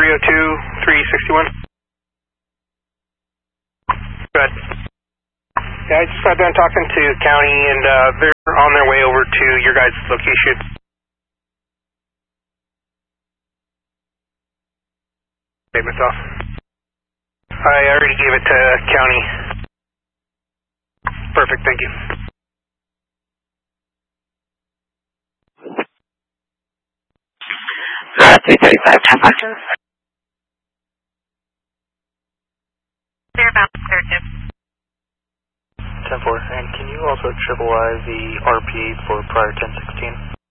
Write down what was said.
302, 361. Good. Yeah, I just got done talking to county, and they're on their way over to your guys' location. Statements off. I already gave it to county. Perfect, thank you. 335, 10 functions. Thereabouts, clear 10-4, and can you also triple I the RP for prior 1016?